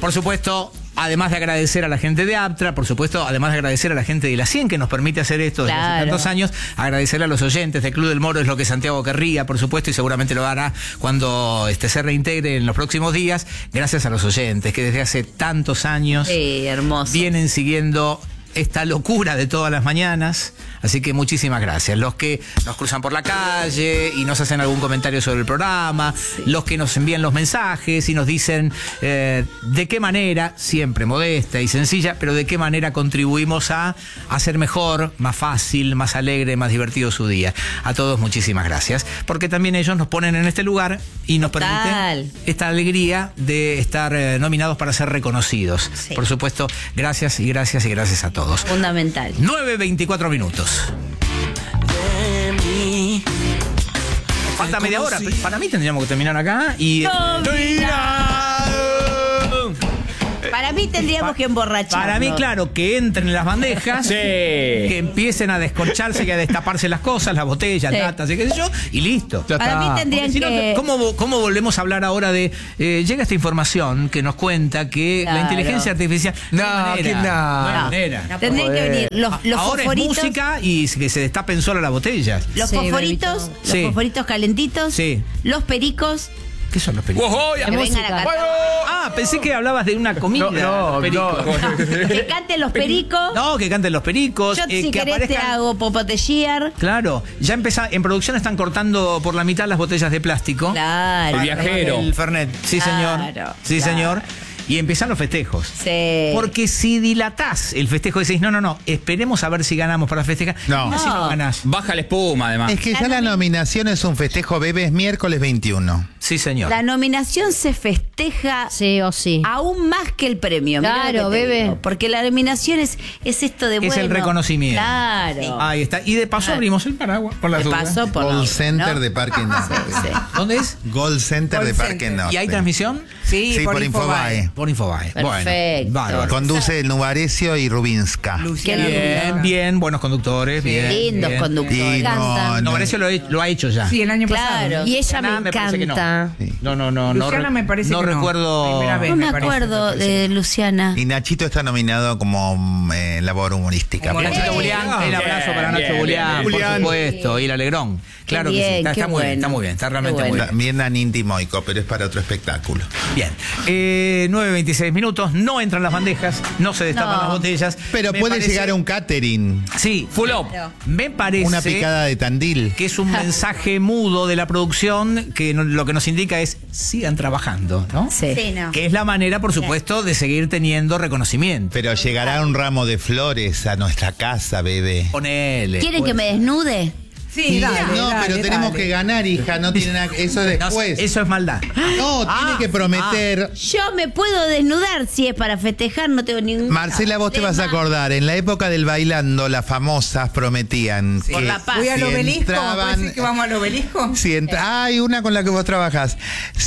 Por supuesto, además de agradecer a la gente de Aptra, por supuesto, además de agradecer a la gente de la 100 que nos permite hacer esto desde hace tantos años, agradecerle a los oyentes de Club del Moro, es lo que Santiago querría, por supuesto, y seguramente lo hará cuando se reintegre en los próximos días. Gracias a los oyentes que desde hace tantos años vienen siguiendo esta locura de todas las mañanas. Así que muchísimas gracias. Los que nos cruzan por la calle y nos hacen algún comentario sobre el programa, los que nos envían los mensajes y nos dicen de qué manera, siempre modesta y sencilla, pero de qué manera contribuimos a hacer mejor, más fácil, más alegre, más divertido su día. A todos muchísimas gracias, porque también ellos nos ponen en este lugar y nos permiten esta alegría de estar nominados para ser reconocidos. Sí. Por supuesto, gracias y gracias y gracias a todos. Fundamental. 9:24 minutos. Falta media hora. Para mí tendríamos que terminar acá y... Para mí tendríamos que emborracharnos. Para mí, claro, que entren en las bandejas, que empiecen a descorcharse y a destaparse las cosas, las botellas, latas, y qué sé yo, y listo. Para mí tendrían que... ¿Cómo volvemos a hablar ahora de... llega esta información que nos cuenta que la inteligencia artificial... No hay manera. Tendrían que venir los ahora fosforitos... es música y que se destapen solas las botellas. Los fosforitos, los fosforitos calentitos, los pericos... ¿Qué son los pericos? Pensé que hablabas de una comida. No. Que canten los pericos. No, que canten los pericos. Yo si querés te hago popotellear. Claro, ya en producción están cortando por la mitad las botellas de plástico. Claro. El viajero. El Fernet. Sí, señor. Sí, señor. Y empiezan los festejos. Sí. Porque si dilatás el festejo y decís, no, esperemos a ver si ganamos para festejar. No. Si no ganás. Baja la espuma, además. Es que ya la nominación es un festejo, bebé, es miércoles 21. Sí, señor. La nominación se festeja sí o sí. Aún más que el premio. Claro, bebé. Porque la nominación es esto de es el reconocimiento. Claro. Ahí está. Y de paso abrimos el paraguas por la duda. Gold Center de Parque Norte. ¿Dónde es? Gold Center de Parque Norte. ¿Y hay transmisión? Sí, por Infobae. Por Infobae. Perfecto. Bueno, conduce Nubarecio y Rubinska. Bien, buenos conductores. Bien, lindos conductores. Nubarecio lo ha hecho ya. Sí, el año pasado. Claro. Y ella me encanta. No. Luciana me parece que no. Recuerdo. No me acuerdo de Luciana. Y Nachito está nominado como labor humorística. Nachito Bulián, el abrazo para Nacho Bulián, por supuesto. Y el Alegrón. Claro que sí. Está muy bien. Está realmente muy bien. También Naninti Moico, pero es para otro espectáculo. Bien. 9:26 minutos. No entran las bandejas, no se destapan las botellas. Pero puede llegar a un catering. Sí, full up. Me parece. Una picada de Tandil. Que es un mensaje mudo de la producción que lo que nos indica es sigan trabajando, ¿no? Sí. Que es la manera, por supuesto, de seguir teniendo reconocimiento. Pero llegará un ramo de flores a nuestra casa, bebé. Ponele. ¿Quieren que me desnude? Sí, pero tenemos que ganar, hija. No tiene nada. Eso después. Eso es maldad. No, tiene que prometer. Yo me puedo desnudar si es para festejar, no tengo ningún. Marcela, vos te vas a acordar. En la época del bailando, las famosas prometían. Por la paz. Voy al obelisco. Entraban, ¿Puede decir que vamos al obelisco? Hay una con la que vos trabajas.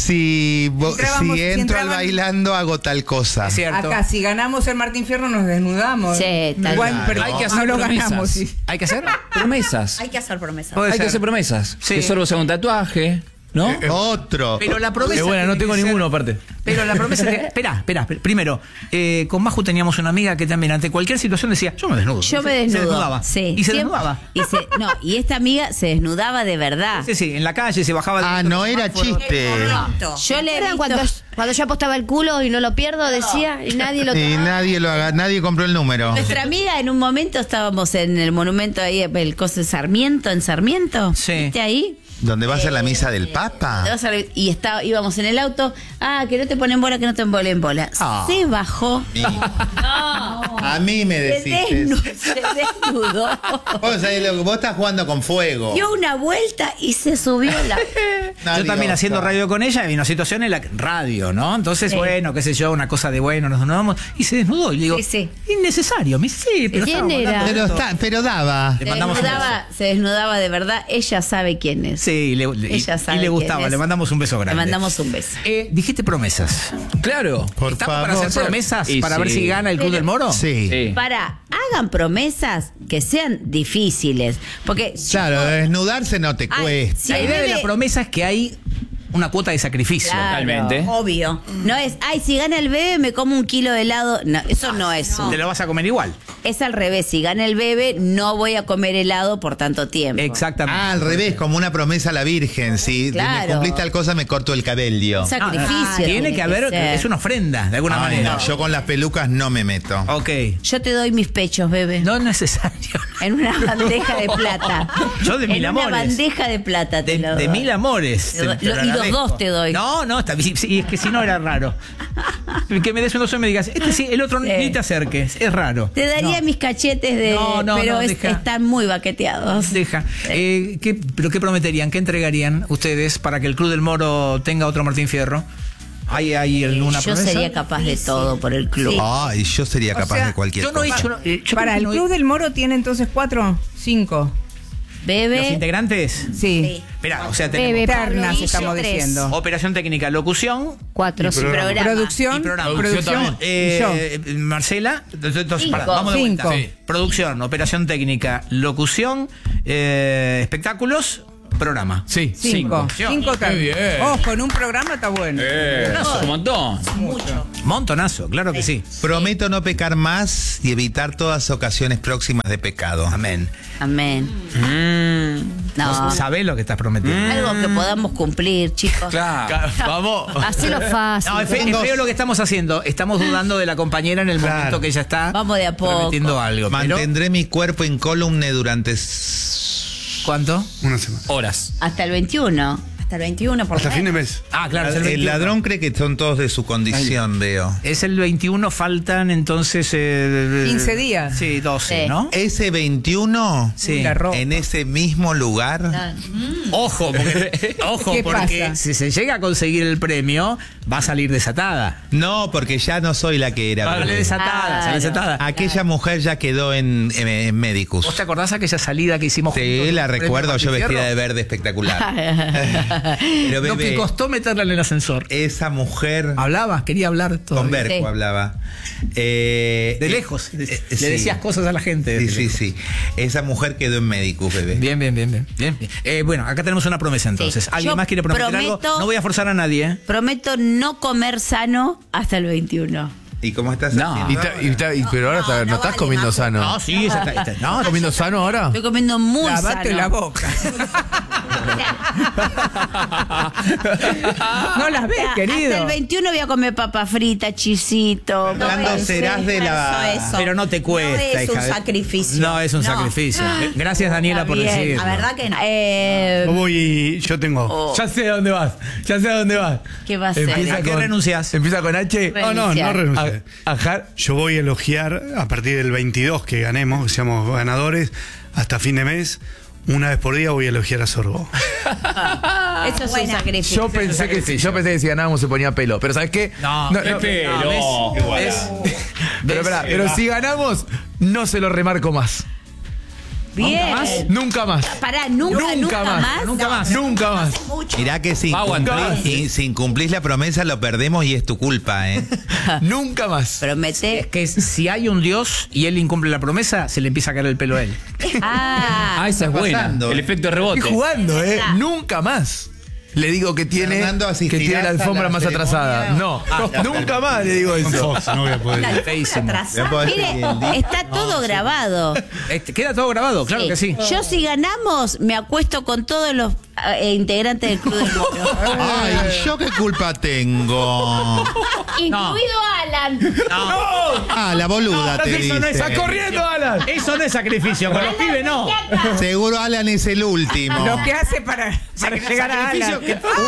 Si entro al bailando, hago tal cosa. Es cierto. Acá, si ganamos el Martín Fierro, nos desnudamos. Sí, tal Igual, vez. pero Hay que hacer no lo promesas. ganamos. Sí. ¿Hay que hacer? Promesas. Hay que hacer promesas. Hay que hacer promesas. Sí. Que solo sea un tatuaje, ¿no? Otro. Pero la promesa. Qué buena, no tengo ninguno aparte. Pero la promesa. Espera. Primero, con Maju teníamos una amiga que también ante cualquier situación decía: yo me desnudo. Yo me desnudo. Se desnudaba. Sí. Y se desnudaba. Y esta amiga se desnudaba de verdad. Sí, en la calle se bajaba. No era chiste. Yo le he visto... Cuando yo apostaba el culo y no lo pierdo, decía, y nadie lo Y nadie compró el número. Nuestra amiga, en un momento estábamos en el monumento ahí, el coso de Sarmiento, en Sarmiento. Sí. ¿Viste ahí? ¿Dónde va a ser la misa del Papa? Y íbamos en el auto. Que no te ponen bola, que no te embolen bola. Se bajó. A mí me decís. Se desnudó. Vos estás jugando con fuego. Dio una vuelta y se subió Yo también haciendo radio con ella, vino situación en la radio, ¿no? Entonces, bueno, qué sé yo, una cosa de nos desnudamos. Y se desnudó. Y le digo, innecesario. Me dice, sí, pero ¿quién era? Pero daba. Se desnudaba de verdad. Ella sabe quién es. Sí, y le gustaba. Le mandamos un beso grande. Le mandamos un beso. Dijiste promesas. Claro. ¿Estamos para hacer promesas? ¿Para ver si gana el Club del Moro? Sí. Hagan promesas que sean difíciles. Porque claro, desnudarse no te cuesta. La idea de la promesa es que hay una cuota de sacrificio. Claro, Totalmente. obvio. No es, ay, si gana el bebé me como 1 kilo de helado. No, eso no es. Te lo vas a comer igual. Es al revés. Si gana el bebé, no voy a comer helado por tanto tiempo. Exactamente. Al revés, como una promesa a la Virgen. Si Claro. me cumplís tal cosa, me corto el cabello. Un sacrificio. Tiene que haber, ser. es una ofrenda, de alguna Ay, manera. no, yo con las pelucas no me meto. Ok. Yo te doy mis pechos, bebé. No es necesario. En una bandeja de plata. Yo de 1000 En una amores. bandeja de plata te lo De doy. 1000 amores. Te doy- te lo y los agradezco. 2 te doy. No, está bien. Sí, es que si no era raro. Que me des un 2 y me digas, este sí, el otro Sí. ni te acerques. Es raro. Te daría mis cachetes de. No, pero deja. están muy baqueteados. Deja. ¿Pero qué prometerían? ¿Qué entregarían ustedes para que el Club del Moro tenga otro Martín Fierro? ¿Hay alguna Yo promesa? sería capaz de todo por el club. Ay, yo sería capaz sea, de cualquier Yo no he cosa. hecho. Yo Para creo que el no he- Club del Moro tiene entonces 4, 5. ¿Los Bebé. integrantes? Sí. Espera, o sea, tenemos Bebé, Ternas Pablo, estamos tres. diciendo. operación técnica, locución 4, sí. Programa. Producción. y programa. Producción Y yo. Marcela, entonces, Cinco. pará, vamos de vuelta. 5. Producción, operación técnica, locución, espectáculos, programa. Sí. 5. 5 Qué bien. Ojo, en un programa está bueno. Un montón. Montonazo, claro que sí. Prometo no pecar más y evitar todas ocasiones próximas de pecado. Amén. Amén. No. ¿Sabés lo que estás prometiendo? Algo que podamos cumplir, chicos. Claro. Vamos. Hacelo fácil. No, es feo lo que estamos haciendo. Estamos dudando de la compañera en el Claro. momento que ella está Vamos de a poco. prometiendo algo. Pero, Mantendré mi cuerpo incólume durante... ¿cuánto? Una semana. Horas. Hasta el 21. Hasta el 21, por Hasta lo fin de menos. mes. Ah, claro, es el El 21. ladrón cree que son todos de su condición, veo. Es el 21, faltan entonces... 15 días. Sí, 12, Sí. ¿no? Ese 21, Sí. La ropa. en ese mismo lugar, Ojo, ojo, ¿Qué porque pasa? si se llega a conseguir el premio, va a salir desatada. no, porque ya no soy la que era. Sale bebé. desatada, sale Claro. desatada. Aquella mujer ya quedó en Medicus. ¿Vos te acordás aquella salida que hicimos juntos? Sí, la con el recuerdo, Martín yo vestida Fierro? de verde espectacular. Pero Lo que bebé, costó meterla en el ascensor. esa mujer Hablaba, quería hablar todo. con Berco Sí. hablaba. De lejos. Le sí. decías cosas a la gente. Sí, de sí, lejos. sí. Esa mujer quedó en Medicus, bebé. Bien. Bueno, acá tenemos una promesa entonces. Sí. ¿Alguien Yo más quiere prometer algo? prometo- No voy a forzar a nadie, ¿eh? Prometo no comer sano hasta el 21. ¿Y cómo estás No. haciendo? Pero ahora No, no estás vale, comiendo Majo. sano. No, sí, no, ¿Estás comiendo sano ahora? Estoy comiendo muy Lavate sano. la boca. No las ves, Hasta querido. el 21 voy a comer papa frita, chisito. ¿Cuándo es serás un de la- esfuerzo, Pero no te cuesta, No es hija. un sacrificio. No es un sacrificio. Gracias, Daniela, por Está bien, decirlo. La verdad que no. Yo tengo. Oh, Ya sé a dónde vas. Ya sé a dónde vas. ¿Qué va a ser? ¿A qué renuncias? Empieza con H. Re- No, no renunciar. renuncié. Ajar. Yo voy a elogiar a partir del 22 que ganemos, que seamos ganadores, hasta fin de mes. Una vez por día voy a elogiar a Sorbo. Eso es un sacrificio. Yo pensé que si ganábamos se ponía pelo. Pero ¿sabes qué? No, qué pelo. Pero si ganamos, no se lo remarco más. Bien. Nunca más. Pará, nunca más. Nunca más. Nunca más. Mucho. Mirá que si Va a aguantar. incumplís la promesa lo perdemos y es tu culpa, ¿eh? Nunca más. Promete. Es que si hay un Dios y él incumple la promesa, se le empieza a caer el pelo a él. Ah, Ah, esa es buena. pasando? El efecto rebote. Estoy jugando, Nunca más. Le digo que tiene Fernando, ¿asistirás la alfombra a la más ceremonia? atrasada. No, nunca más le digo Con eso. Fox, no voy a poder. Feísimo. No podés mire, seguir. está todo grabado. Queda todo grabado, claro que sí. Yo si ganamos, me acuesto con todos los integrantes del Club del Moro. Ay, ¿yo qué culpa tengo? Incluido Alan. Ah, la boluda te eso no es dice. ¡Está corriendo, Alan! Eso no es sacrificio, con los pibes no. Seguro Alan es el último. Lo que hace para llegar a Alan.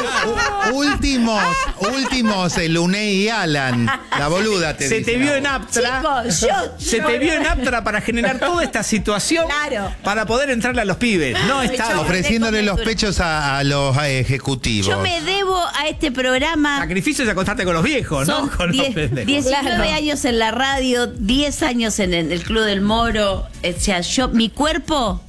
Últimos, el Unei y Alan. La boluda te Se dice. te vio en Aptra. Chicos, Se te vio en Aptra para generar toda esta situación Claro. para poder entrarle a los pibes. No está. Ofreciéndole los pechos a los ejecutivos. yo me debo a este programa. Sacrificio es acostarte con los viejos, ¿no? Son Con los 19 pendejos. años en la radio, 10 años en el Club del Moro. O sea, mi cuerpo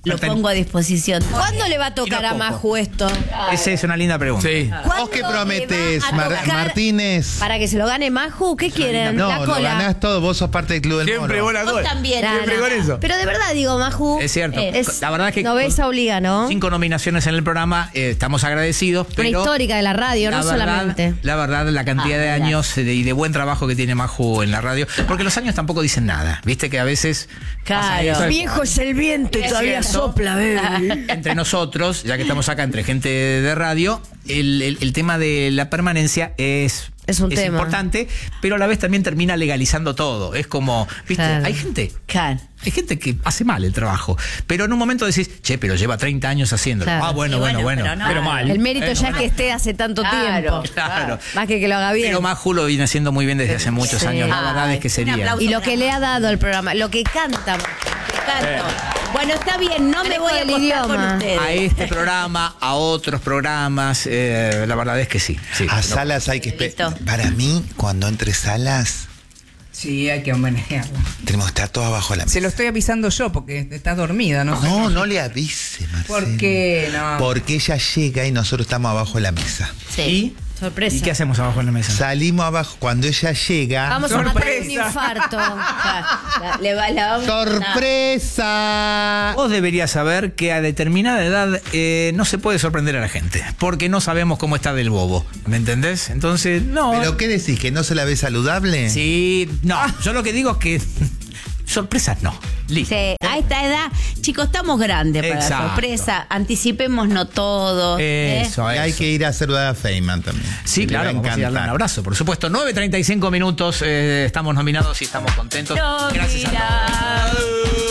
lo pongo a disposición. ¿Cuándo le va a tocar a Maju esto? Esa es una linda pregunta. Sí. ¿Vos qué prometés, Martínez? ¿Para que se lo gane Maju? ¿Qué quieren? No, la lo cola. ganás todo, vos sos parte del Club del Siempre Moro. vos la Vos cola. también. Siempre con eso. Pero de verdad digo, Maju. Es cierto. La verdad es que No ves a obliga, ¿no? 5 nominaciones en el programa, estamos agradecidos. Una Pero histórica de la radio, no solamente. La verdad, la cantidad de años y de buen trabajo que tiene Maju en la radio, porque los años tampoco dicen nada. Viste que a veces. Claro. Viejo es el viento y todavía sopla, bebé. Entre nosotros, ya que estamos acá entre gente de radio, el tema de la permanencia es un tema importante, pero a la vez también termina legalizando todo. Es como, ¿viste? Claro. Hay gente que hace mal el trabajo, pero en un momento decís, che, pero lleva 30 años haciéndolo. Claro. Ah, bueno. Pero mal. El mérito ya es que esté hace tanto tiempo. Claro. Más que lo haga bien. Pero Maju lo viene haciendo muy bien desde hace muchos años. La verdad es que sería. aplauso. Y lo que le ha dado al programa, lo que canta. Canto. Bueno, está bien, no me voy a el acostar idioma. con ustedes. A este programa, a otros programas, la verdad es que sí. A Salas hay que esperar. Para mí, cuando entre Salas, Sí, hay que homenajearla. tenemos que estar todos abajo de la mesa. Se lo estoy avisando yo porque está dormida, ¿no? No le avise, Marcelo. ¿Por qué no? Porque ella llega y nosotros estamos abajo de la mesa. Sí. Sorpresa. ¿Y qué hacemos abajo en la mesa? Salimos abajo. Cuando ella llega... Vamos a matar un Sorpresa. infarto. La vamos ¡Sorpresa! Vos deberías saber que a determinada edad no se puede sorprender a la gente, porque no sabemos cómo está del bobo, ¿me entendés? Entonces, no. ¿Pero qué decís? ¿Que no se la ve saludable? Sí, no, yo lo que digo es que sorpresas no. Listo. Sí, a esta edad, chicos, estamos grandes para la Exacto. sorpresa. Anticipémonos todo. Eso, Y hay que ir a saludar a Feynman también. Sí, Que le va claro, a vamos a darle un encantar. abrazo, por supuesto. 9:35 minutos, estamos nominados y estamos contentos. Gracias a todos.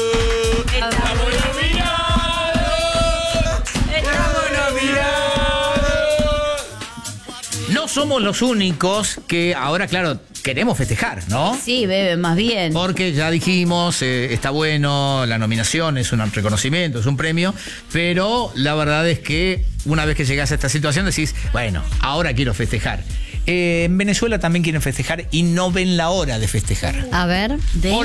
No somos los únicos que ahora, claro, queremos festejar, ¿no? Sí, bebe, más bien. Porque ya dijimos, está bueno, la nominación es un reconocimiento, es un premio, pero la verdad es que una vez que llegas a esta situación decís, bueno, ahora quiero festejar. En Venezuela también quieren festejar y no ven la hora de festejar. A ver. Por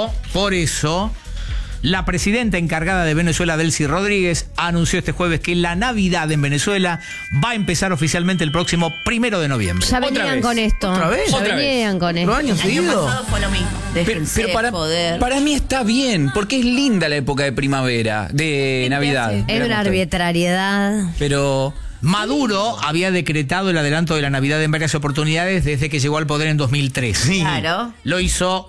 eso, la presidenta encargada de Venezuela, Delcy Rodríguez, anunció este jueves que la Navidad en Venezuela va a empezar oficialmente el próximo 1 de noviembre. Ya venían con esto. ¿Otra vez? Ya ¿Otra vez? venían con esto. ¿Los años El año seguidos? pasado fue lo mismo. Déjense Pero para, joder. para mí está bien, porque es linda la época de primavera, de Navidad. Es una arbitrariedad. Pero Maduro había decretado el adelanto de la Navidad en varias oportunidades desde que llegó al poder en 2003. Claro. Lo hizo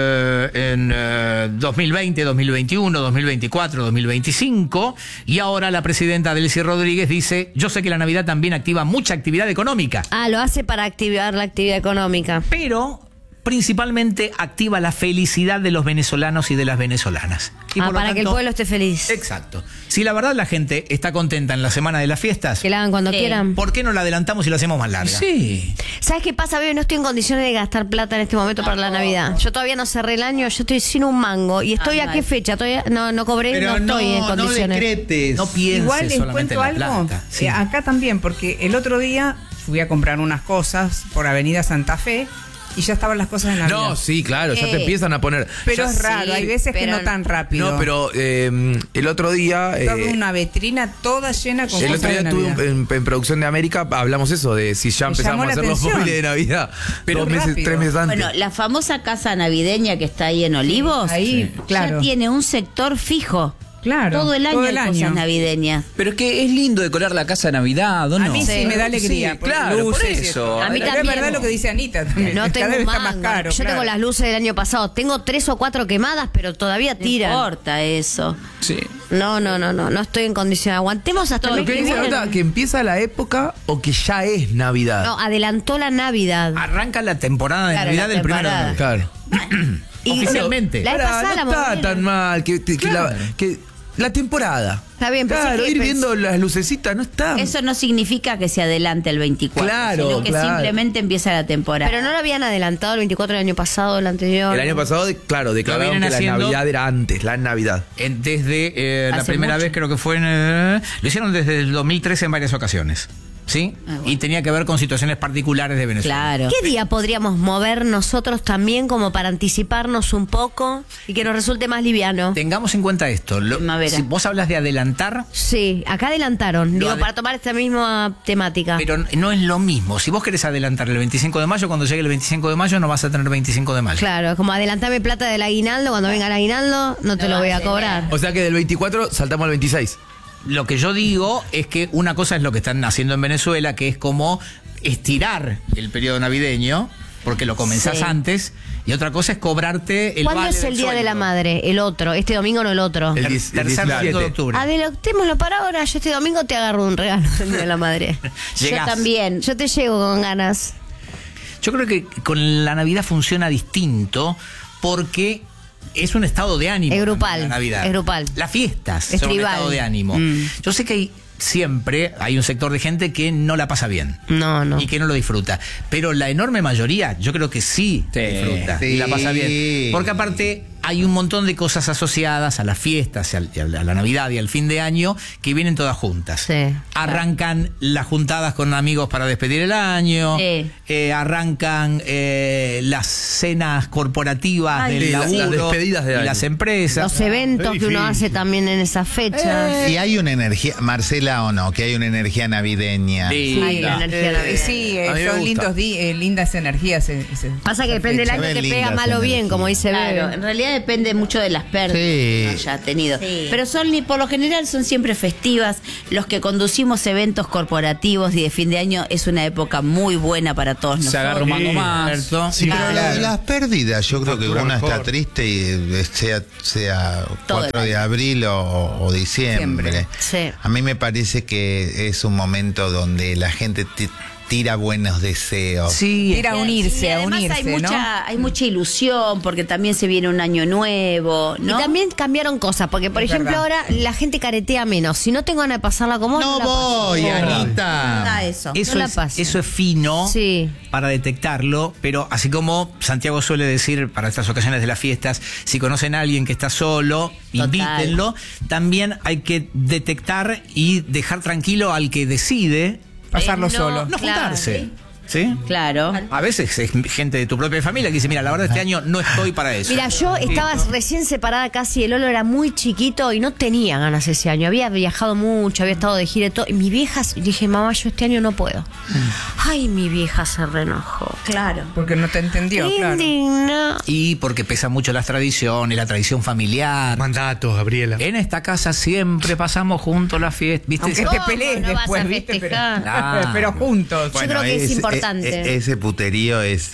en 2020, 2021, 2024, 2025 y ahora la presidenta Delcy Rodríguez dice, yo sé que la Navidad también activa mucha actividad económica, Ah, lo hace para activar la actividad económica. pero principalmente activa la felicidad de los venezolanos y de las venezolanas. Y por lo Para que el tanto- pueblo esté feliz. Exacto. Si la verdad la gente está contenta en la semana de las fiestas, Que la hagan cuando Sí. quieran. ¿por qué no la adelantamos y la hacemos más larga? sí. ¿Sabes qué pasa, bebé? No estoy en condiciones de gastar plata en este momento para la Navidad. Yo todavía no cerré el año, yo estoy sin un mango. ¿Y estoy a qué fecha? Todavía no cobré, Pero no estoy en no condiciones. decretes. No pienses Igual les solamente cuento en la algo. plata. Sí. Acá también, porque el otro día fui a comprar unas cosas por Avenida Santa Fe y ya estaban las cosas de Navidad. No, sí, claro, ya te empiezan a poner. Pero Ya- es raro, hay veces que pero no tan rápido. No, pero el otro día. Toda una vitrina toda llena con El cosas otro día de estuve Navidad. en Producción de América, hablamos eso, de si ya Me empezamos llamó a la hacer los atención. móviles de Navidad. Pero 2 meses, rápido. 3 meses antes. Bueno, la famosa casa navideña que está ahí en Olivos, Ahí, claro. ya tiene un sector fijo. Claro, Todo el año hay cosas navideñas. Pero es que es lindo decorar la casa de Navidad, ¿o no? A mí sí, me da alegría. Sí, por claro, por luces y eso. A mí Pero también. es verdad lo que dice Anita también. No Cada tengo vez un está más mango. caro. Yo tengo las luces del año pasado. Tengo 3 o 4 quemadas, pero todavía No tiran. importa eso. Sí. No estoy en condición. Aguantemos hasta el Lo mes que que dice viene. Nota, que empieza la época o que ya es Navidad. No, adelantó la Navidad. Arranca la temporada de Claro, Navidad la el 1 de temporada. noviembre. Claro. Y Oficialmente. La vez Pará, pasada la no está movieron. tan mal que la temporada. Está bien, pero Claro, sí que ir pens- viendo las lucecitas no está. Eso no significa que se adelante el 24, Claro, sino que claro. simplemente empieza la temporada. Pero no lo habían adelantado el 24 del año pasado, el anterior. El año pasado, claro, declararon vienen que la haciendo- Navidad era antes, la Navidad. Desde la Hace primera mucho. vez creo que fue lo hicieron desde el 2013 en varias ocasiones. ¿sí? Y tenía que ver con situaciones particulares de Venezuela. Claro. ¿Qué día podríamos mover nosotros también como para anticiparnos un poco y que nos resulte más liviano? Tengamos en cuenta esto. Si vos hablas de adelantar... Sí, acá adelantaron. Para tomar esta misma temática. Pero no es lo mismo. Si vos querés adelantar el 25 de mayo, cuando llegue el 25 de mayo no vas a tener 25 de mayo. Claro, como adelantame plata del aguinaldo, cuando venga el aguinaldo no te lo voy a cobrar. O sea que del 24 saltamos al 26. Lo que yo digo es que una cosa es lo que están haciendo en Venezuela, que es como estirar el periodo navideño, porque lo comenzás antes, y otra cosa es cobrarte el ¿Cuándo vale es el del Día sueldo? de la Madre? El otro, este domingo no el otro. El tercer domingo de octubre. Adelantémoslo para ahora, yo este domingo te agarro un regalo del Día de la Madre. Llegás. Yo también. Yo te llego con ganas. Yo creo que con la Navidad funciona distinto, porque es un estado de ánimo. Es grupal, La Navidad. es grupal. Las fiestas Es son un tribal. estado de ánimo. Yo sé que siempre hay un sector de gente que no la pasa bien. No. Y que no lo disfruta. Pero la enorme mayoría, yo creo que sí disfruta y la pasa bien. Porque aparte hay un montón de cosas asociadas a las fiestas, a la Navidad y al fin de año, que vienen todas juntas. Sí, Arrancan las juntadas con amigos para despedir el año. Sí. Arrancan las cenas corporativas del laburo. Las despedidas de y año. las empresas. Los eventos que uno hace también en esas fechas. Y hay una energía, Marcela o no, que hay una energía navideña. Sí. Hay una energía navideña. Sí, A mí me son gusta. lindas energías. Pasa que depende del año Se te ven pega lindas mal o bien, energías. como dice Claro, Bebe. en realidad depende mucho de las pérdidas Sí. que haya tenido. Sí. Pero por lo general son siempre festivas. Los que conducimos eventos corporativos y de fin de año es una época muy buena para todos Se nosotros. agarra un mango más. ¿Cierto? Sí, Pero las pérdidas, yo creo que Factura una está mejor. triste y sea Todo 4 el de abril o diciembre. Sí. A mí me parece que es un momento donde la gente tira buenos deseos. Sí. Ir a unirse, Y a además unirse, hay mucha ilusión porque también se viene un año nuevo, ¿no? Y también cambiaron cosas, porque por ejemplo verdad. ahora la gente caretea menos. Si no tengo ganas de pasarla como No la paso. voy, Anita. Nada de eso. Eso, No la es, paso. eso es fino Sí. para detectarlo, pero así como Santiago suele decir para estas ocasiones de las fiestas, si conocen a alguien que está solo, invítenlo. También hay que detectar y dejar tranquilo al que decide Pasarlo no, solo. no Claro, juntarse. ¿Sí? Claro. A veces es gente de tu propia familia que dice, mira, la verdad este año no estoy para eso. Mira, yo estaba recién separada casi, el Lolo era muy chiquito y no tenía ganas ese año. Había viajado mucho, había estado de gira y todo. Y mi vieja, dije, mamá, yo este año no puedo. Ay, mi vieja se reenojó. Claro. Porque no te entendió, claro. Indigna. Y porque pesan mucho las tradiciones, la tradición familiar. Mandatos, Gabriela. En esta casa siempre pasamos juntos las fiestas, ¿viste? Aunque ¿Cómo te pelees no vas después, a ¿viste? Pero, festejar? Claro. pero juntos. Yo creo que es importante. Ese puterío es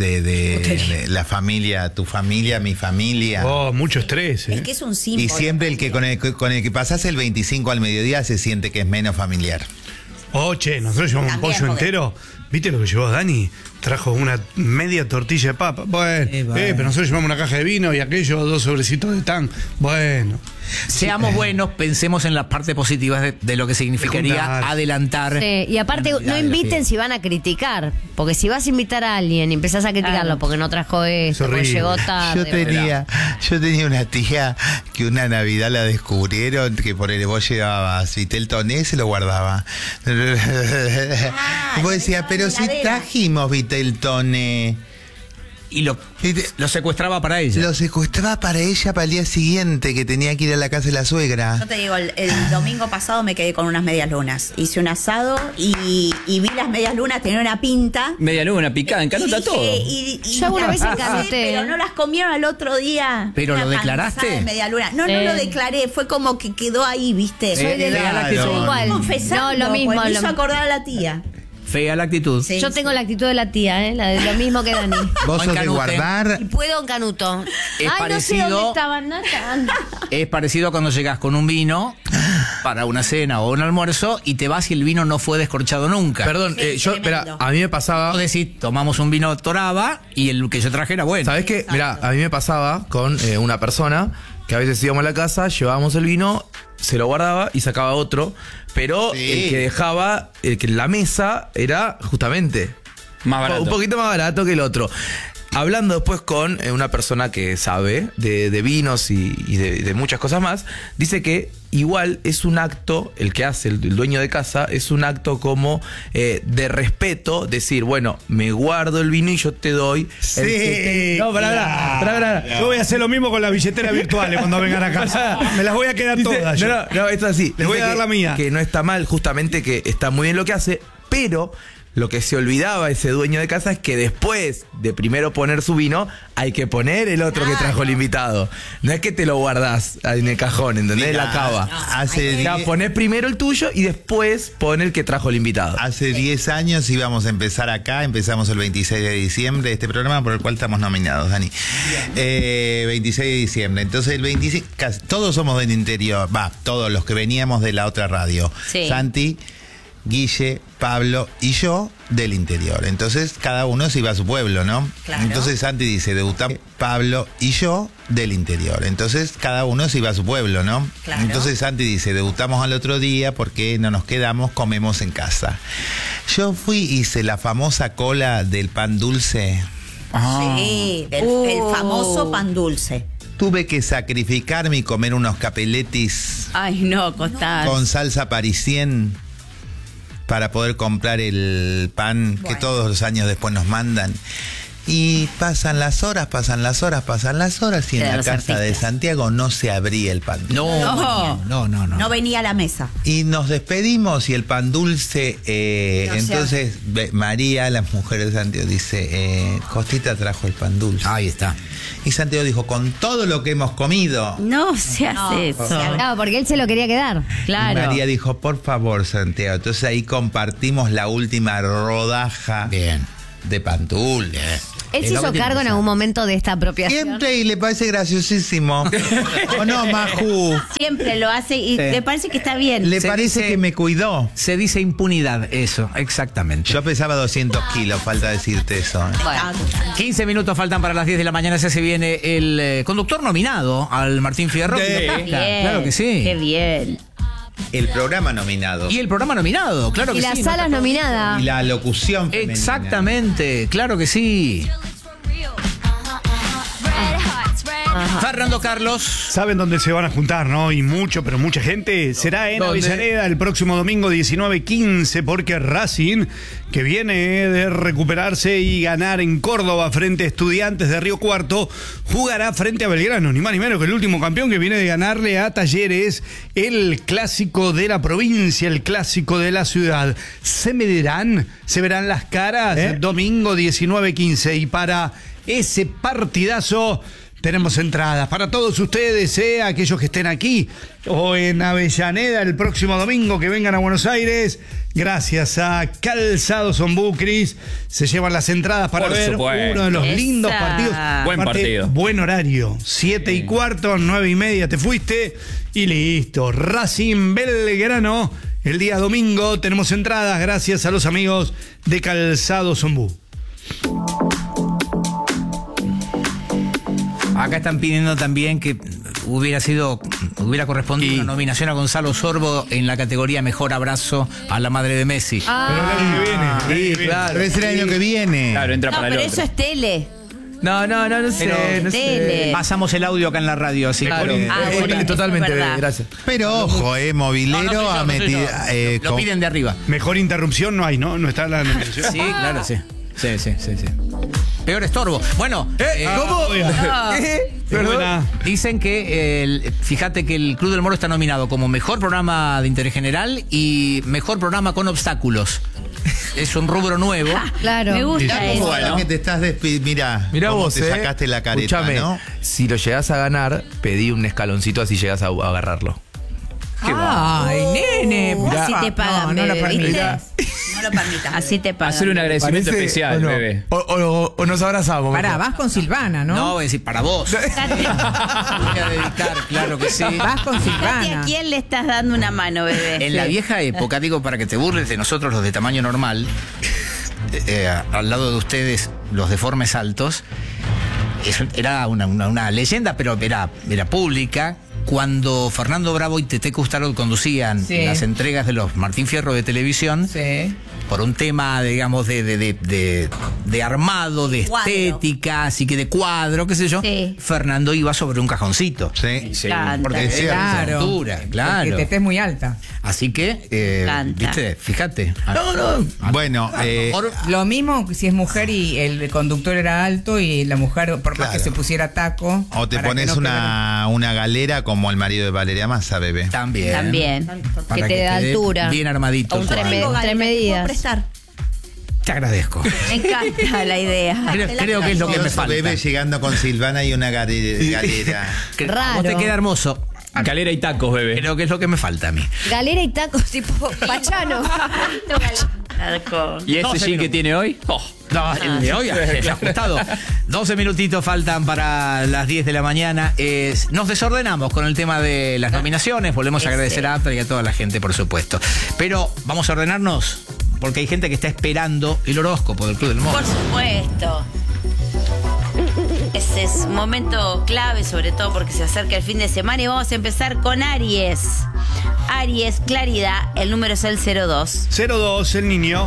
de la familia, tu familia, mi familia. Oh, mucho estrés. Es que es un Y símbolo. siempre el que con el que pasás el 25 al mediodía se siente que es menos familiar. Oh, che, nosotros llevamos un También, pollo porque- entero. ¿Viste lo que llevó Dani? Trajo una media tortilla de papa. Bueno, pero nosotros llevamos una caja de vino y aquello, 2 sobrecitos de tan. Bueno. Seamos buenos, pensemos en las partes positivas de lo que significaría juntar. adelantar. Sí, y aparte la Navidad no y la inviten fiesta. si van a criticar, porque si vas a invitar a alguien y empezás a criticarlo Claro. porque no trajo esto, porque horrible. llegó tarde. Yo tenía una tía que una Navidad la descubrieron que por el vos llevabas Vitel Toné, se lo guardaba. Y vos decías, pero si trajimos Vitel Toné. Y lo secuestraba para ella. Lo secuestraba para ella para el día siguiente, que tenía que ir a la casa de la suegra. Yo te digo, el domingo pasado me quedé con unas medias lunas. Hice un asado y vi las medias lunas, tenía una pinta. Media luna, picada, encanota Y dije, todo. Yo alguna vez pensé, encanuté, pero ¿eh? no las comieron al otro día. ¿Pero Una lo declaraste? panzada de media luna. No, Sí. no lo declaré, fue como que quedó ahí, ¿viste? Soy de Fea la la actitud. soy igual. Confesando, No, lo mismo. pues, me lo- hizo acordar a la tía. Fea la actitud. Sí, Yo sí. tengo la actitud de la tía, ¿eh? La de lo mismo que Dani. Vos Buen sos de canute. guardar. Y puedo en Canuto. Es Ay, no sé parecido- dónde estaban, Nata. Es parecido a cuando llegas con un vino para una cena o un almuerzo y te vas y el vino no fue descorchado nunca. Perdón, Sí, yo, tremendo. espera, a mí me pasaba. Vos decís, tomamos un vino Toraba y el que yo traje era bueno. ¿Sabés qué? Mirá, a mí me pasaba con una persona que a veces íbamos a la casa, llevábamos el vino, se lo guardaba y sacaba otro, pero Sí. el que dejaba, el que en la mesa era justamente Más barato. un poquito más barato que el otro. hablando después con una persona que sabe de vinos y de muchas cosas más, dice que igual es un acto, el que hace el dueño de casa, es un acto como de respeto, decir, bueno, me guardo el vino y yo te doy. Sí. No, pará. Yo voy a hacer lo mismo con las billeteras virtuales cuando vengan a casa. Me las voy a quedar todas. No, esto es así. Les voy a dar la mía. Que no está mal, justamente que está muy bien lo que hace, pero lo que se olvidaba ese dueño de casa es que después de primero poner su vino, hay que poner el otro que trajo el invitado. No es que te lo guardás en el cajón, ¿entendés? Mira, la cava. Ponés primero el tuyo y después pon el que trajo el invitado. Hace 10 años íbamos a empezar acá, empezamos el 26 de diciembre, este programa por el cual estamos nominados, Dani. 26 de diciembre. Entonces el 26, todos somos del interior, todos los que veníamos de la otra radio. Sí. Santi, Guille, Pablo y yo del interior. Entonces cada uno se iba a su pueblo, ¿no? Claro. Entonces Santi dice, debutamos Pablo y yo del interior. Entonces cada uno se iba a su pueblo, ¿no? Claro. Entonces Santi dice, debutamos al otro día porque no nos quedamos, comemos en casa. Yo hice la famosa cola del pan dulce. Sí, el famoso pan dulce. Tuve que sacrificarme y comer unos capeletis Ay, no, Costás. con salsa parisien para poder comprar el pan que todos los años después nos mandan. Y pasan las horas y en la casa de Santiago no se abría el pan dulce. No venía a la mesa. Y nos despedimos y el pan dulce, entonces María, la mujer de Santiago, dice, Costita trajo el pan dulce. Ahí está. Y Santiago dijo, con todo lo que hemos comido. No se hace eso. Claro, porque él se lo quería quedar. Claro. Y María dijo, por favor, Santiago. Entonces ahí compartimos la última rodaja de pan dulce. ¿Él se hizo cargo en algún momento de esta apropiación? Siempre, y le parece graciosísimo. ¿O no, Maju? Siempre lo hace y me parece que está bien. Le parece que me cuidó. Se dice impunidad, eso, exactamente. Yo pesaba 200 kilos, falta decirte eso. Bueno. 15 minutos faltan para las 10 de la mañana. Se viene el conductor nominado al Martín Fierro. Bien. Claro que sí. Qué bien. El programa nominado. Y el programa nominado, claro que sí. Y las salas nominadas. Y la locución femenina. Exactamente, claro que sí. Fernando Carlos. ¿Saben dónde se van a juntar, no? Y mucho, pero mucha gente. Será en Avellaneda el próximo domingo 19-15, porque Racing, que viene de recuperarse y ganar en Córdoba frente a Estudiantes de Río Cuarto, jugará frente a Belgrano, ni más ni menos que el último campeón que viene de ganarle a Talleres, el clásico de la provincia, el clásico de la ciudad. Se verán las caras domingo 19-15, y para ese partidazo tenemos entradas para todos ustedes, aquellos que estén aquí o en Avellaneda el próximo domingo, que vengan a Buenos Aires. Gracias a Calzados Ombú, Cris, se llevan las entradas para ver uno de los lindos partidos. Buen partido. Buen horario, 7:15, 9:30 te fuiste y listo. Racing Belgrano, el día domingo tenemos entradas gracias a los amigos de Calzados Ombú. Acá están pidiendo también que hubiera correspondido una nominación a Gonzalo Sorbo en la categoría Mejor Abrazo a la madre de Messi. Pero el año que viene. Sí, claro. Pero es el año que viene. Claro, entra para el pero otro. eso es tele. No sé. Pasamos el audio acá en la radio, así Claro, que totalmente, eso es verdad. gracias. Pero ojo, Movilero No, ha metido. lo piden de arriba. Mejor interrupción no hay, ¿no? No está la nominación. Sí, claro, sí. Sí. Peor estorbo. Bueno, ¿cómo? Perdona. dicen que, fíjate que el Club del Moro está nominado como Mejor Programa de Interés General y Mejor Programa con Obstáculos. Es un rubro nuevo. Claro. Me gusta Mirá eso. cómo que te estás Mirá cómo vos, te sacaste la careta, Escuchame, ¿no? si lo llegás a ganar, pedí un escaloncito así llegás a agarrarlo. Ay, nene. Así te pagan, no lo bebé, ¿viste? permitas. No lo permitas. Así te pagan. Hacer un agradecimiento Parece, especial, ¿o no? bebé. O nos abrazamos. Pará, mejor. vas con Silvana, ¿no? No, voy a decir para vos. Voy a dedicar, claro que sí. Vas con Fíjate Silvana. a quién le estás dando una mano, bebé. En la vieja época, digo, para que te burles de nosotros los de tamaño normal, al lado de ustedes, los deformes altos, eso era una leyenda, pero era pública. Cuando Fernando Bravo y Tete Custarot conducían las entregas de los Martín Fierro de televisión, Sí. por un tema, digamos, de armado, de Cuadro. estética, así que de cuadro, qué sé yo, Sí. Fernando iba sobre un cajoncito. Sí, Sí. porque es cierto. Claro. Altura, claro. Que te estés muy alta. Así que, Canta. viste, fíjate. Bueno, Lo mismo si es mujer y el conductor era alto y la mujer, por más Claro. que se pusiera taco. o te para que pones no una galera como el marido de Valeria Massa, bebé. También. También. Para Que te dé quede altura. bien armadito. Un el cuadro. entre medidas. prestar. Te agradezco. Me encanta la idea. Creo que es lo que me falta. Bebé llegando con Silvana y una galera. Raro. Vos te queda hermoso. Calera y tacos, bebé. Creo que es lo que me falta a mí. Galera y tacos tipo Pachano. ¿Y ese 12 jean que minutos. tiene hoy? Oh. No, el de hoy es ajustado. 12 minutitos faltan para las 10 de la mañana. Nos desordenamos con el tema de las nominaciones. Volvemos a agradecer a Aptra y a toda la gente, por supuesto. Pero vamos a ordenarnos porque hay gente que está esperando el horóscopo del Club del Moro. Por supuesto. Ese es un momento clave, sobre todo porque se acerca el fin de semana y vamos a empezar con Aries. Aries, claridad, el número es el 02. 02, el niño.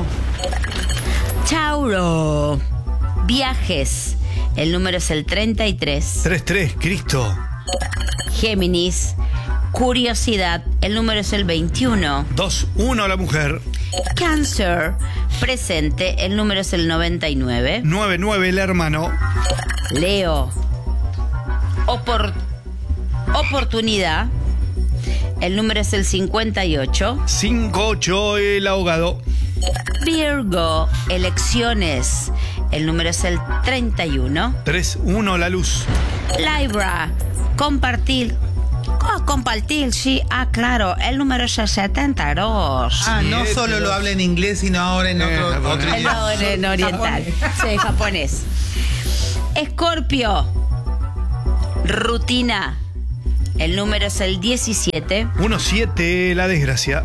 Tauro, viajes, el número es el 33. 33, Cristo. Géminis, curiosidad, el número es el 21. 2-1, la mujer. Cáncer, presente, el número es el 99. 9-9, el hermano. Leo, oportunidad, el número es el 58. 5-8, el ahogado. Virgo, elecciones, el número es el 31. 3-1, la luz. Libra, compartir, sí, claro, el número es el 72. No solo lo habla en inglés, sino ahora en otro idioma. En oriental. Sí, japonés. Escorpio, rutina, el número es el 17. 1-7, la desgracia.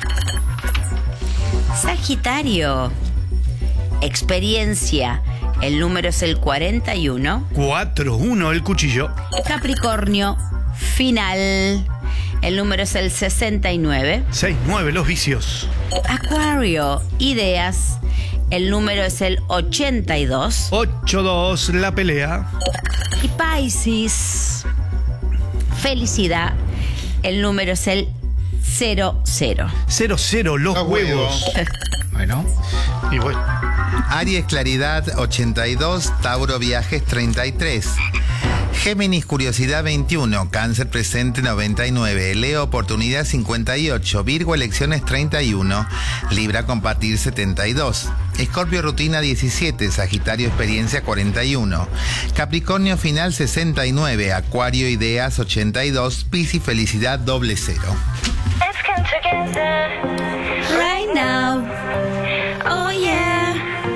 Sagitario, experiencia, el número es el 41. 4-1, el cuchillo. Capricornio, final, el número es el 69. 6-9, los vicios. Acuario, ideas, el número es el 82. 8-2, la pelea. Y Piscis, felicidad, el número es el 00. 0-0, los huevos. Bueno. Y bueno. Aries, claridad 82, Tauro, viajes 33. Géminis, curiosidad 21, Cáncer, presente 99, Leo, oportunidad 58, Virgo, elecciones 31, Libra, compartir 72, Escorpio, rutina 17, Sagitario, experiencia 41, Capricornio, final 69, Acuario, ideas 82, Piscis, felicidad 00. Right now, oh yeah,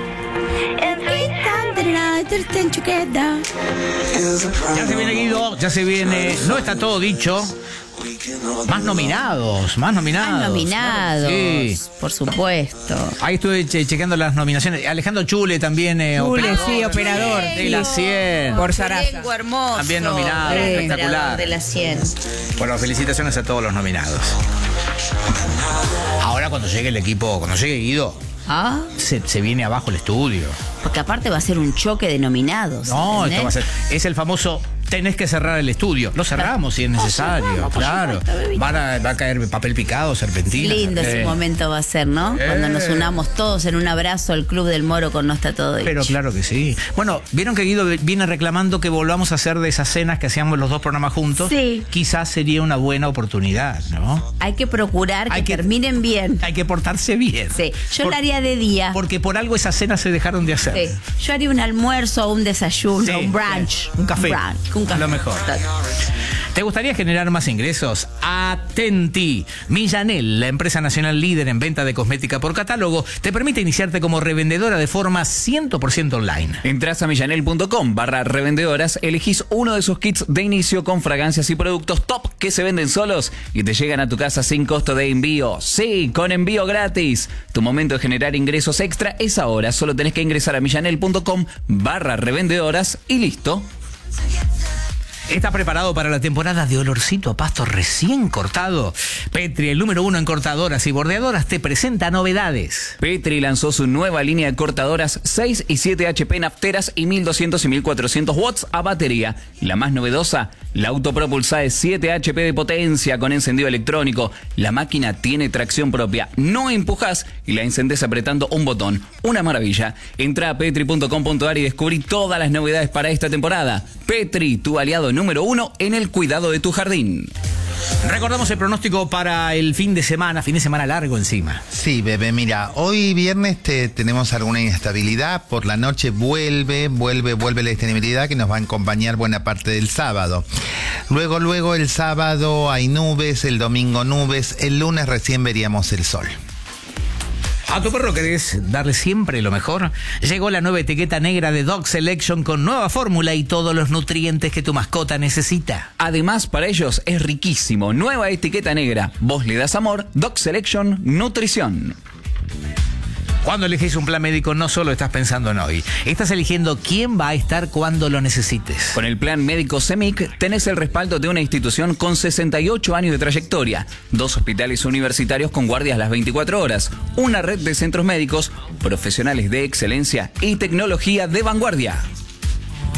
Ya se viene Guido, ya se viene. No está todo dicho. Más nominados. Más nominados, Sí. por supuesto. Ahí estuve chequeando las nominaciones. Alejandro Chule también. Chule, sí, operador. De la 100. Por Sarasa. Lengua hermoso. También nominado, espectacular. De la 100. Bueno, felicitaciones a todos los nominados. Ahora cuando llegue el equipo, cuando llegue Guido, Ah, se viene abajo el estudio. porque aparte va a ser un choque de nominados. No, ¿entendés? esto va a ser. Es el famoso. Tenés que cerrar el estudio. Lo cerramos si es necesario, cerramos, por claro. supuesto, bebé. Va a caer papel picado, serpentina. Lindo ese momento va a ser, ¿no? Cuando nos unamos todos en un abrazo al Club del Moro con No Está Todo Dicho. Pero claro que sí. Bueno, vieron que Guido viene reclamando que volvamos a hacer de esas cenas que hacíamos los dos programas juntos. Sí. Quizás sería una buena oportunidad, ¿no? Hay que procurar que terminen bien. Hay que portarse bien. Sí, yo lo haría de día. Porque por algo esas cenas se dejaron de hacer. Sí. Yo haría un almuerzo o un desayuno, Sí, un brunch. sí. Un café. Un café. Lo mejor. ¿Te gustaría generar más ingresos? Atenti. Millanel, la empresa nacional líder en venta de cosmética por catálogo, te permite iniciarte como revendedora de forma 100% online. Entrás a millanel.com/revendedoras, elegís uno de sus kits de inicio con fragancias y productos top que se venden solos y te llegan a tu casa sin costo de envío. Sí, con envío gratis. Tu momento de generar ingresos extra es ahora. Solo tenés que ingresar a millanel.com/revendedoras y listo. ¿Estás preparado para la temporada de olorcito a pasto recién cortado? Petri, el número 1 en cortadoras y bordeadoras, te presenta novedades. Petri lanzó su nueva línea de cortadoras 6 y 7 HP nafteras y 1200 y 1400 watts a batería. Y la más novedosa, la autopropulsada de 7 HP de potencia con encendido electrónico. La máquina tiene tracción propia, no empujas y la encendés apretando un botón. Una maravilla. Entra a petri.com.ar y descubrí todas las novedades para esta temporada. Petri, tu aliado número 1 en el cuidado de tu jardín. Recordamos el pronóstico para el fin de semana largo encima. Sí, bebé, mira, hoy viernes tenemos alguna inestabilidad, por la noche vuelve la inestabilidad que nos va a acompañar buena parte del sábado. Luego el sábado hay nubes, el domingo nubes, el lunes recién veríamos el sol. ¿A tu perro querés darle siempre lo mejor? Llegó la nueva etiqueta negra de Dog Selection con nueva fórmula y todos los nutrientes que tu mascota necesita. Además, para ellos es riquísimo. Nueva etiqueta negra. Vos le das amor. Dog Selection Nutrición. Cuando elegís un plan médico no solo estás pensando en hoy, estás eligiendo quién va a estar cuando lo necesites. Con el plan médico CEMIC tenés el respaldo de una institución con 68 años de trayectoria, 2 hospitales universitarios con guardias las 24 horas, una red de centros médicos, profesionales de excelencia y tecnología de vanguardia.